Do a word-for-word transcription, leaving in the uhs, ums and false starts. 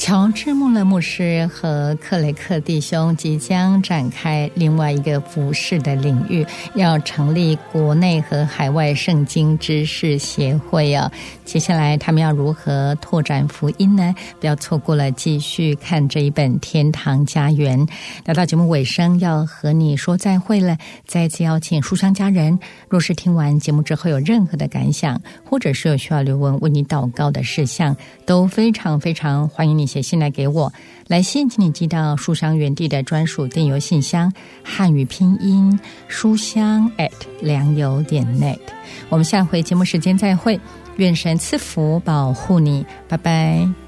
乔治穆勒牧师和克雷克弟兄即将展开另外一个服事的领域，要成立国内和海外圣经知识协会啊。接下来他们要如何拓展福音呢？不要错过了继续看这一本《天堂家园》。来到节目尾声，要和你说再会了。再次邀请书香家人，若是听完节目之后有任何的感想，或者是有需要留文为你祷告的事项，都非常非常欢迎你写信来给我。来信请你寄到书香园地的专属电邮信箱，汉语拼音书香 at 良友点 net。 我们下回节目时间再会，愿神赐福保护你，拜拜。